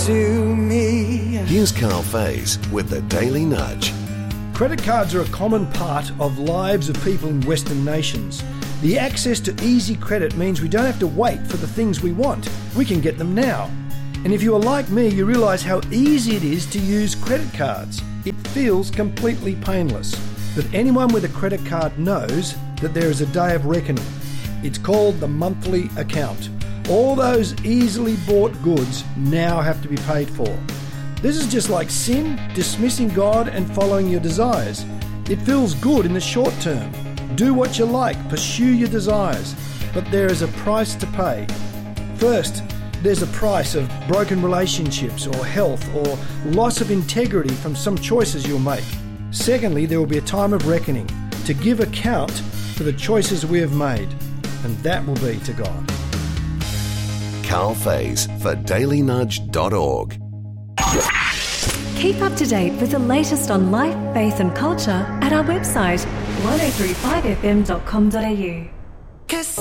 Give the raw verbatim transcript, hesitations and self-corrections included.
to me. Here's Carl Faze with the Daily Nudge. Credit cards are a common part of lives of people in Western nations. The access to easy credit means we don't have to wait for the things we want. We can get them now. And if you are like me, you realise how easy it is to use credit cards. It feels completely painless. But anyone with a credit card knows that there is a day of reckoning. It's called the monthly account. All those easily bought goods now have to be paid for. This is just like sin, dismissing God and following your desires. It feels good in the short term. Do what you like, pursue your desires. But there is a price to pay. First, there's a price of broken relationships or health or loss of integrity from some choices you'll make. Secondly, there will be a time of reckoning to give account for the choices we have made, and that will be to God. Carl Faze for daily nudge dot org. Keep up to date with the latest on life, faith and culture at our website one oh three five f m dot com dot a u.